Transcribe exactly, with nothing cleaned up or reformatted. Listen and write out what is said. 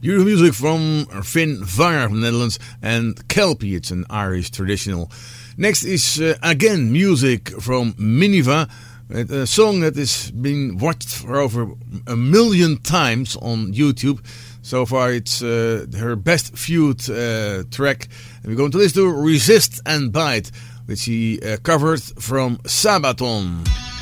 New music from Finn Vanger from the Netherlands and Kelpie, it's an Irish traditional. Next is uh, again music from Miniva, a song that has been watched for over a million times on YouTube. So far it's uh, her best viewed uh, track. And we're going to listen to Resist and Bite, which he uh, covered from Sabaton.